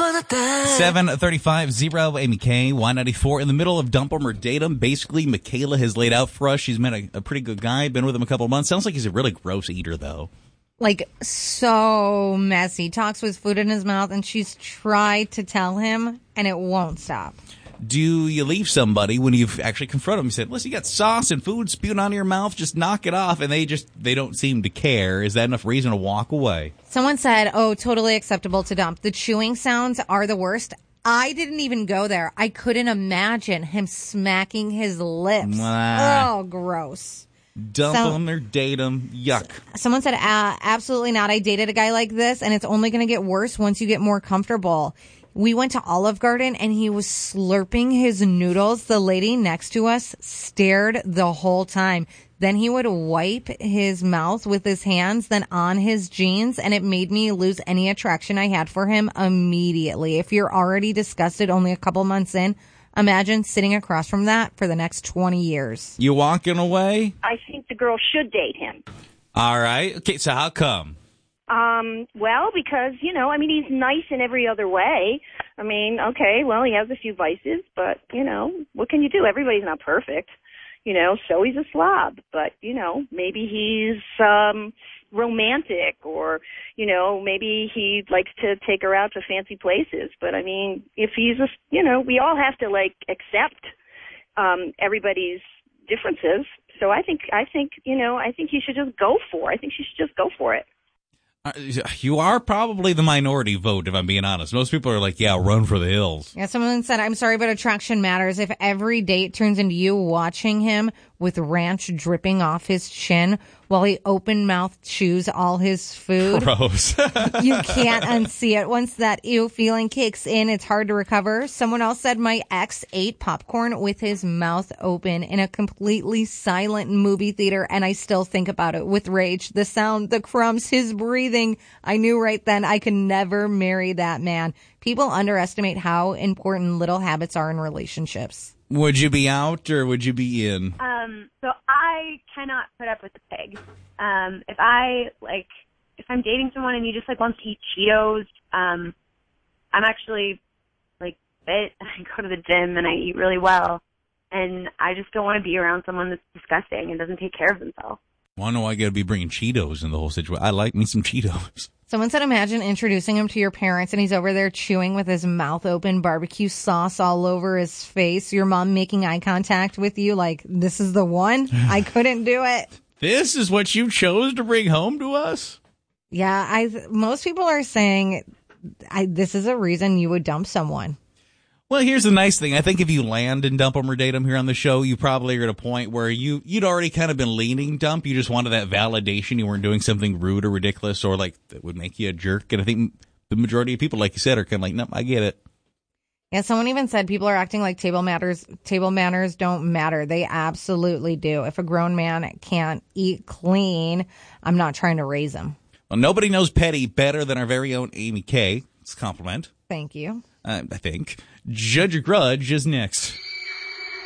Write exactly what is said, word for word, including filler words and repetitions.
seven thirty-five, zero, Amy K, Y ninety-four. In the middle of Dump 'em or Date 'em, basically, Michaela has laid out for us. She's met a, a pretty good guy, been with him a couple of months. Sounds like he's a really gross eater, though. Like, so messy. Talks with food in his mouth, and she's tried to tell him, and it won't stop. Do you leave somebody when you've actually confronted them? You said, listen, you got sauce and food spewing out of your mouth, just knock it off, and they just, they don't seem to care. Is that enough reason to walk away? Someone said, oh, totally acceptable to dump. The chewing sounds are the worst. I didn't even go there. I couldn't imagine him smacking his lips. Mwah. Oh, gross. Dump So- them or date them. Yuck. Someone said, uh, absolutely not. I dated a guy like this, and it's only going to get worse once you get more comfortable. We went to Olive Garden, and he was slurping his noodles. The lady next to us stared the whole time. Then he would wipe his mouth with his hands, then on his jeans, and it made me lose any attraction I had for him immediately. If you're already disgusted only a couple months in, imagine sitting across from that for the next twenty years. You walking away? I think the girl should date him. All right. Okay, so how come? Um, well, because, you know, I mean, he's nice in every other way. I mean, okay, well, he has a few vices, but, you know, what can you do? Everybody's not perfect, you know, so he's a slob. But, you know, maybe he's um romantic, or, you know, maybe he likes to take her out to fancy places. But, I mean, if he's a, you know, we all have to, like, accept um everybody's differences. So I think, I think, you know, I think you should just go for it. I think she should just go for it. Uh, you are probably the minority vote, if I'm being honest. Most people are like, yeah, run for the hills. Yeah, someone said, I'm sorry, but attraction matters. If every date turns into you watching him with ranch dripping off his chin while he open-mouthed chews all his food, Gross. you can't unsee it. Once that ew feeling kicks in, it's hard to recover. Someone else said, my ex ate popcorn with his mouth open in a completely silent movie theater, and I still think about it with rage. The sound, the crumbs, his breathing. I knew right then I could never marry that man. People underestimate how important little habits are in relationships. Would you be out or would you be in? Um, so I cannot put up with the pig. Um, if I, like, if I'm dating someone and he just, like, wants to eat Cheetos, um, I'm actually, like, fit. I go to the gym and I eat really well. And I just don't want to be around someone that's disgusting and doesn't take care of themselves. Well, I know I got to be bringing Cheetos in the whole situation. I like me some Cheetos. Someone said, imagine introducing him to your parents and he's over there chewing with his mouth open, barbecue sauce all over his face. Your mom making eye contact with you like, this is the one? I couldn't do it. This is what you chose to bring home to us? Yeah, I. most people are saying I, this is a reason you would dump someone. Well, here's the nice thing. I think if you land and dump them or date them here on the show, you probably are at a point where you, you'd already kind of been leaning dump. You just wanted that validation. You weren't doing something rude or ridiculous or like that would make you a jerk. And I think the majority of people, like you said, are kind of like, nope, I get it. Yeah, someone even said people are acting like table matters. Table manners don't matter. They absolutely do. If a grown man can't eat clean, I'm not trying to raise him. Well, nobody knows petty better than our very own Amy K. It's a compliment. Thank you. Uh, I think. Judge or Grudge is next.